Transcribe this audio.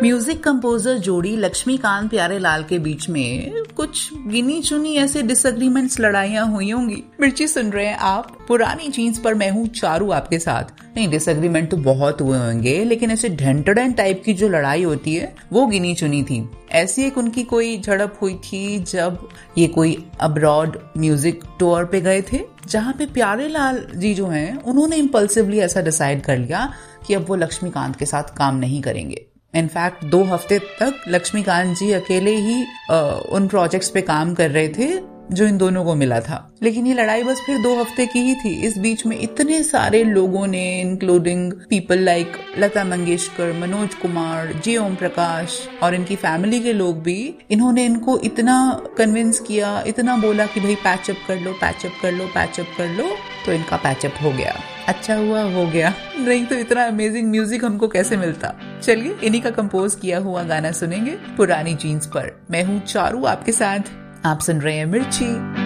Music composer जोड़ी लक्ष्मीकांत प्यारेलाल के बीच में कुछ गिनी चुनी ऐसे डिसएग्रीमेंट्स, लड़ाइयां हुई होंगी। मिर्ची सुन रहे हैं आप पुरानी जीन्स पर, मैं हूँ चारू आपके साथ। नहीं, डिसएग्रीमेंट तो बहुत हुए होंगे, लेकिन ऐसे ढंटड़न टाइप की जो लड़ाई होती है वो गिनी चुनी थी। ऐसी एक उनकी कोई झड़प हुई थी जब ये कोई अब्रॉड म्यूजिक टूर पे गए थे, जहाँ पे प्यारेलाल जी जो हैं उन्होंने इम्पल्सिवली ऐसा डिसाइड कर लिया कि अब वो लक्ष्मीकांत के साथ काम नहीं करेंगे। इनफैक्ट 2 हफ्ते तक लक्ष्मीकांत जी अकेले ही उन प्रोजेक्ट्स पे काम कर रहे थे जो इन दोनों को मिला था। लेकिन ये लड़ाई बस फिर 2 हफ्ते की ही थी। इस बीच में इतने सारे लोगों ने, including people like Lata Mangeshkar, Manoj Kumar, जी ओम प्रकाश और इनकी फैमिली के लोग भी, इन्होंने इनको इतना कन्विंस किया, इतना बोला कि भाई पैचअप कर लो, पैचअप कर लो, पैचअप कर लो, तो इनका पैचअप हो गया। अच्छा हुआ हो गया, नहीं तो इतना अमेजिंग म्यूजिक हमको कैसे मिलता। चलिए इन्हीं का कंपोज किया हुआ गाना सुनेंगे पुरानी जीन्स पर। मैं हूँ चारू आपके साथ, आप सुन रहे हैं मिर्ची।